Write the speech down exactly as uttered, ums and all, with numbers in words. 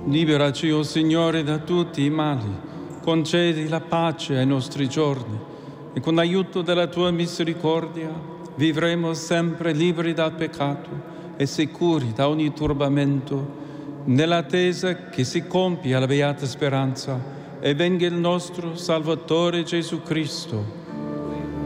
Liberaci, o Signore, da tutti i mali, concedi la pace ai nostri giorni e con l'aiuto della tua misericordia vivremo sempre liberi dal peccato e sicuri da ogni turbamento, nell'attesa che si compia la beata speranza e venga il nostro Salvatore Gesù Cristo.